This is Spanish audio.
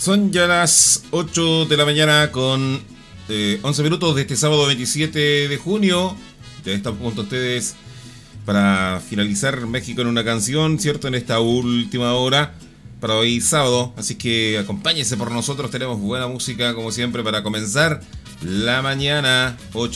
Son ya las 8 de la mañana con 11 minutos de este sábado 27 de junio. Ya están junto a ustedes para finalizar México en una canción, ¿cierto? En esta última hora para hoy sábado. Así que acompáñense por nosotros. Tenemos buena música como siempre para comenzar la mañana. 8